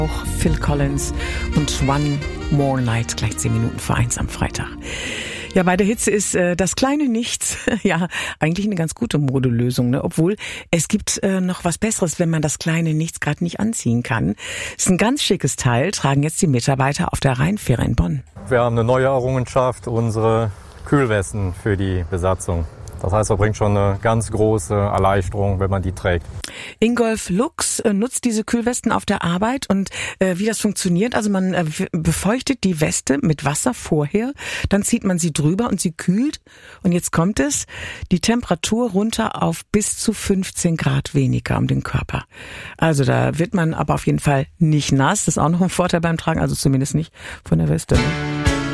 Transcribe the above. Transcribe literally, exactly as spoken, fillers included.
Auch Phil Collins und One More Night, gleich zehn Minuten vor eins am Freitag. Ja, bei der Hitze ist äh, das kleine Nichts ja eigentlich eine ganz gute Modelösung, ne? Obwohl es gibt äh, noch was Besseres, wenn man das kleine Nichts gerade nicht anziehen kann. Ist ein ganz schickes Teil, tragen jetzt die Mitarbeiter auf der Rheinfähre in Bonn. Wir haben eine neue Errungenschaft, unsere Kühlwesten für die Besatzung. Das heißt, das bringt schon eine ganz große Erleichterung, wenn man die trägt. Ingolf Lux äh, nutzt diese Kühlwesten auf der Arbeit und äh, wie das funktioniert, also man äh, befeuchtet die Weste mit Wasser vorher, dann zieht man sie drüber und sie kühlt und jetzt kommt es, die Temperatur runter auf bis zu fünfzehn Grad weniger um den Körper. Also da wird man aber auf jeden Fall nicht nass, das ist auch noch ein Vorteil beim Tragen, also zumindest nicht von der Weste. Ne?